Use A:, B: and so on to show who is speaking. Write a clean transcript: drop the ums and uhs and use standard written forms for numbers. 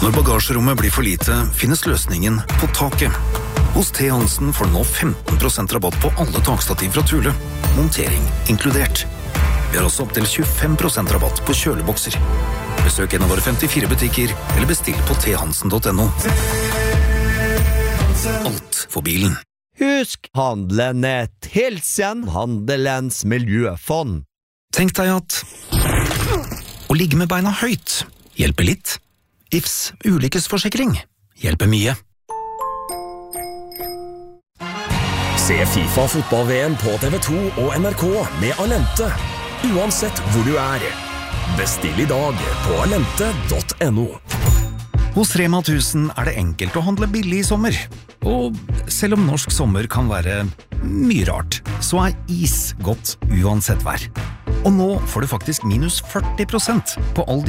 A: Når bagasjerommet blir for lite, finnes løsningen på taket. Hos T. Hansen får du nå 15% rabatt på alle takstativ fra Thule. Montering inkludert. Vi har også opp til 25% rabatt på kjølebokser. Besøk en av våre 54 butikker, eller bestill på thansen.no. Alt for bilen.
B: Husk, handelen Hilsen, Handelens miljøfond.
A: Tenk deg at å ligge med beina høyt hjelper litt. Ifs ulykkesforsikring hjelper mye.
C: Se FIFA fotball-VM på TV2 og NRK med Alente. Uansett hvor du er. Bestill i dag på alente.no.
A: Hos Rema 1000 er det enkelt å handle billig i sommer. Og selv om norsk sommer kan være mye rart, så er is godt uansett vær. Og nå får du faktisk minus 40% på all